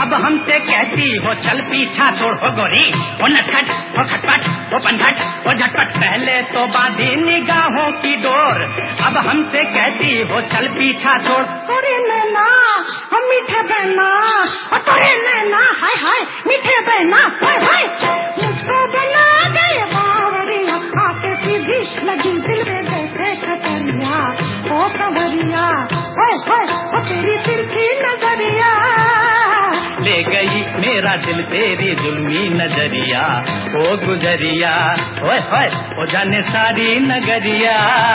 अब हमसे कहती हो चल पीछा छोड़ हो गोरी, हो नटखट हो खटपट हो पनघट हो झटपट, पहले तो बांधी निगाहों की डोर, अब हमसे कहती हो चल पीछा छोड़। अरे नैना हम मीठे बहना, अरे नैना हाय हाय मीठे बहना, हाय हाय मुझको बना गए बावरिया, आके सीधी लगी दिल में बैठे खतरिया, ओ कंवरिया हाय हाय ओ तेरी तिरछी नजरिया, ले गई मेरा दिल तेरी जुल्मी नजरिया, ओ गुजरिया ओए होए ओ जाने सारी नगरिया,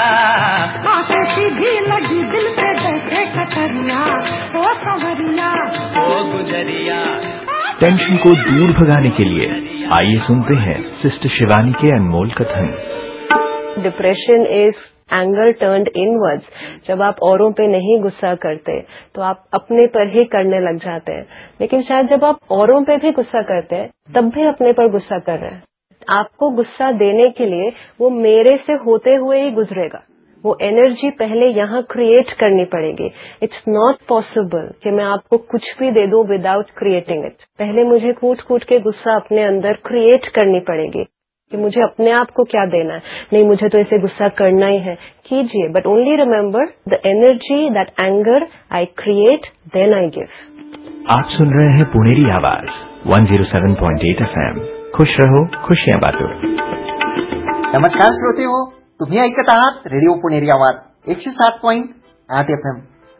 आके सीधी लगी दिल पे बैठे खतरिया, ओ कंवरिया ओ गुजरिया। टेंशन को दूर भगाने के लिए आइए सुनते हैं सिस्टर शिवानी के अनमोल कथन। Depression is anger turned inwards. जब आप औरों पे नहीं गुस्सा करते तो आप अपने पर ही करने लग जाते हैं, लेकिन शायद जब आप औरों पे भी गुस्सा करते हैं तब भी अपने पर गुस्सा कर रहे हैं। आपको गुस्सा देने के लिए वो मेरे से होते हुए ही गुजरेगा, वो एनर्जी पहले यहाँ क्रिएट करनी पड़ेगी। इट्स नॉट पॉसिबल कि मैं आपको कुछ भी दे दूं विदाउट क्रिएटिंग इट। पहले मुझे कूट कूट के गुस्सा अपने अंदर क्रिएट करनी पड़ेगी कि मुझे अपने आप को क्या देना है। नहीं, मुझे तो इसे गुस्सा करना ही है, कीजिए, but only remember the energy that anger I create then I give. आप सुन रहे हैं पुनेरी आवाज 107.8 FM। खुश रहो, खुशियां बांटो। नमस्कार श्रोते हो, तुम्ही ऐकत आहात रेडिओ पुणेरी आवाज 107.8 FM।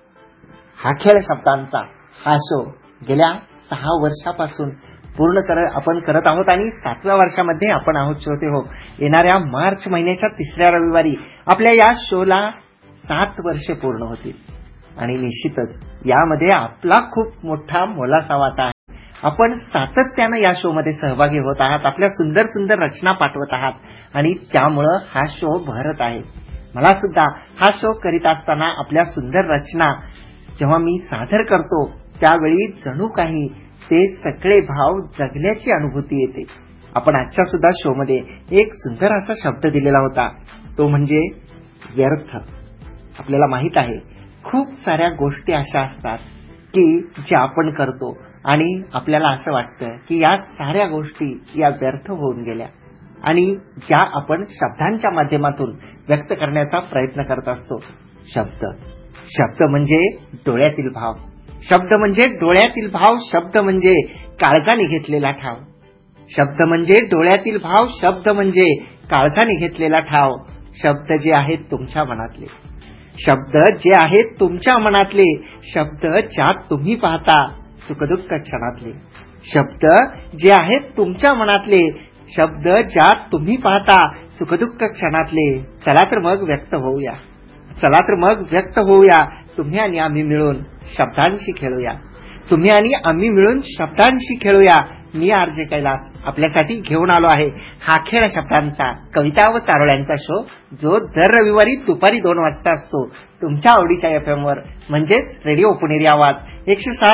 हा खेळ शब्दांचा हा शो गेल्या 6 वर्षापासून आपण करत आहोत आणि 7व्या वर्षामध्ये आपण आहोत श्रोते हो। येणाऱ्या मार्च महिन्याच्या 3ऱ्या रविवारी आपल्या या शोला 7 वर्षे पूर्ण होतील आणि निश्चितच यामध्ये आपला खूप मोठा मोलाचा वाटा आहे। आपण सातत्याने या शो मध्ये सहभागी होत आहात, आपल्या सुंदर सुंदर रचना पाठवत आहात आणि त्यामुळे हा शो भरत आहे। मला सुद्धा हा शो करीत असताना आपल्या सुंदर रचना जेव्हा मी सादर करतो त्यावेळी जणू काही ते सगळे भाव जगल्याची अनुभूती येते। आपण आजच्या सुद्धा शो मध्ये एक सुंदर असा शब्द दिलेला होता, तो म्हणजे व्यर्थ। आपल्याला माहित आहे खूप साऱ्या गोष्टी अशा असतात की ज्या आपण करतो आणि आपल्याला असं वाटतं की या साऱ्या गोष्टी या व्यर्थ होऊन गेल्या आणि ज्या आपण शब्दांच्या माध्यमातून व्यक्त करण्याचा प्रयत्न करत असतो। शब्द म्हणजे डोळ्यातील भाव, शब्द म्हणजे डोळ्यातील भाव, शब्द म्हणजे काळजाने घेतलेला ठाव, शब्द म्हणजे डोळ्यातील भाव, शब्द म्हणजे काळजाने घेतलेला ठाव, शब्द जे आहेत तुमच्या मनातले, शब्द जे आहेत तुमच्या मनातले, शब्द ज्यात तुम्ही पाहता सुखदुःख क्षणातले, शब्द जे आहेत तुमच्या मनातले, शब्द ज्यात तुम्ही पाहता सुखदुःख क्षणातले। चला तर मग व्यक्त होऊया, चला तर मग व्यक्त होऊया, तुम्ही आणि आम्ही मिळून शब्दांशी खेळूया, तुम्ही आणि आम्ही मिळून शब्दांशी खेळूया। मी आरजे कैलास आपल्यासाठी घेऊन आलो आहे हा खेळ शब्दांचा, कविता व चारोळ्यांचा शो, जो दर रविवारी दुपारी 2 वाजता असतो तुमच्या आवडीच्या FM वर, म्हणजेच रेडिओ पुणेरी आवाज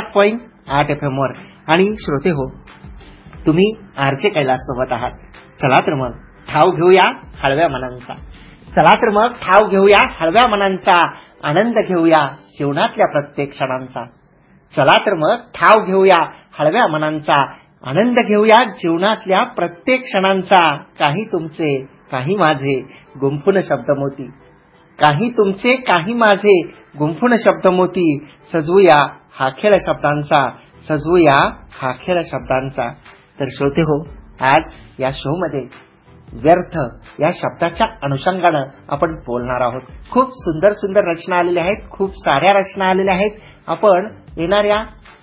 107.8 FM वर। आणि श्रोते हो, तुम्ही आरजे कैलास सोबत आहात। चला तर मग ठाव घेऊया हळव्या मनांचा, चला तर मग ठाव घेऊया हळव्या मनांचा, आनंद घेऊया जीवनातल्या प्रत्येक क्षणांचा। चला तर मग ठाव घेऊया हळव्या मनांचा, आनंद घेऊया जीवनातल्या प्रत्येक क्षणांचा। काही तुमचे काही माझे गुंफून शब्दमोती, काही तुमचे काही माझे गुंफून शब्दमोती, सजवूया हा खेळ शब्दांचा, सजवूया हा खेळ शब्दांचा। तर श्रोते हो, आज या शो मध्ये व्यर्थ या शब्दाच्या अनुषंगाने आपण बोलणार आहोत। खूप सुंदर सुंदर रचना आलेल्या आहेत, खूप साऱ्या रचना आलेल्या आहेत। आपण येणाऱ्या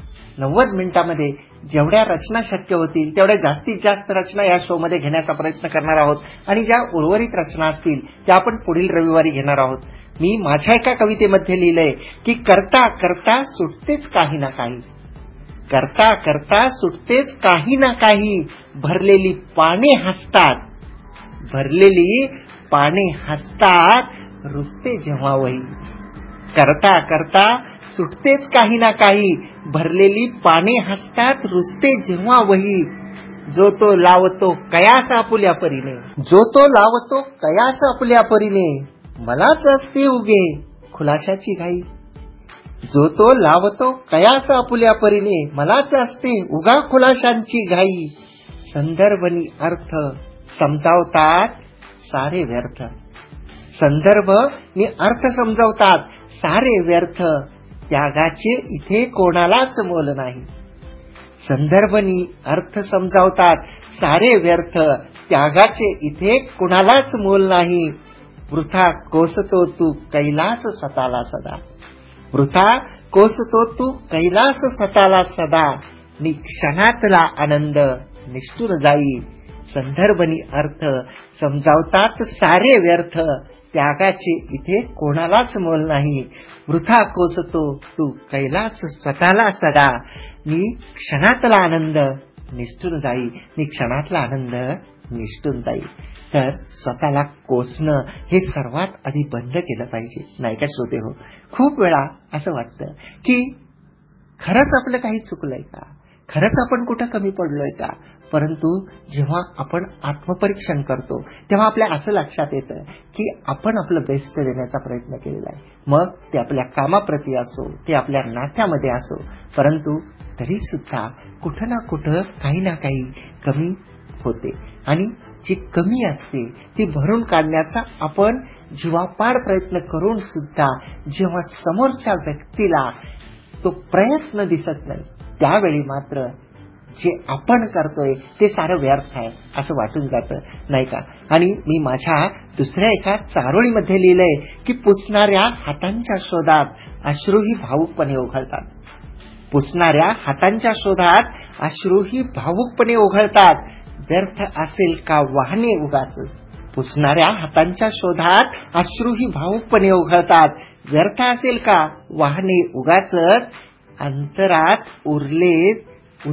90 मिनिटांमध्ये जेवढ्या रचना शक्य होतील तेवढ्या जास्तीत जास्त रचना या शो मध्ये घेण्याचा प्रयत्न करणार आहोत आणि ज्या उर्वरित रचना असतील त्या आपण पुढील रविवारी घेणार आहोत। मी माझ्या एका कवितेमध्ये लिहिलंय की करता करता सुटतेच काही ना काही, करता करता सुटतेच काही ना काही, भरलेली पाने हसतात, भरलेली पाने हसतात, रुसते जेव्हा वही, करता करता सुटतेच काही ना काही, भरलेली पाने हसतात, रुसते जेव्हा वही, जो तो लावतो कयास आपुल्या परीने, जो तो लावतो कयास आपुल्या परीने, मलाच असते उगे खुलाशाची घाई, जो तो लावतो कयास आपुल्या परीने, मलाच असते उगा खुलाशांची घाई. संदर्भनी अर्थ समजावतात सारे व्यर्थ. संदर्भ नि अर्थ समजावतात सारे व्यर्थ, त्यागाचे इथे कोणालाच मोल नाही. संदर्भनी अर्थ समजावतात सारे व्यर्थ, त्यागाचे इथे कोणालाच मोल नाही. वृथा कोसतो तू कैलास स्वतःला सदा. वृथा कोसतो तू कैलास स्वतःला सदा, नि क्षणातला आनंद निष्ठुर जाई. संदर्भनी अर्थ समजावतात सारे व्यर्थ, त्यागाचे इथे कोणालाच मोल नाही. वृथा कोसतो तू कैलास स्वतःला सदा, नि क्षणातला आनंद निष्ठुर जाई. नि क्षणातला आनंद निष्ठून जाई. तर स्वतःला कोसणं हे सर्वात आधी बंद केलं पाहिजे, नाही का श्रोते हो? खूप वेळा असं वाटतं की खरंच आपलं काही चुकलंय का, खरंच आपण कुठं कमी पडलोय का. परंतु जेव्हा आपण आत्मपरीक्षण करतो तेव्हा आपल्या असं लक्षात येतं की आपण आपलं बेस्ट देण्याचा प्रयत्न केलेला आहे. मग ते आपल्या कामाप्रती असो, ते आपल्या नात्यामध्ये असो, परंतु तरी सुद्धा कुठं ना कुठं काही ना काही कमी होते. आणि जी कमी असते ती भरून काढण्याचा आपण जीवापाड प्रयत्न करून सुद्धा जेव्हा समोरच्या व्यक्तीला तो प्रयत्न दिसत नाही, त्यावेळी मात्र जे आपण करतोय ते सारं व्यर्थ आहे असं वाटून जातं, नाही का? आणि मी माझ्या दुसऱ्या एका चारोळीमध्ये लिहिलंय की पुसणाऱ्या हातांच्या शोधात अश्रूही भावुकपणे ओघळतात. पुसणाऱ्या हातांच्या शोधात अश्रूही भावुकपणे ओघळतात. व्यर्थ असेल का वाहने उगाच. पुसणाऱ्या हातांच्या शोधात अश्रूही भावुकपणे ओघळतात. व्यर्थ असेल का वाहने उगाच. अंतरात उरले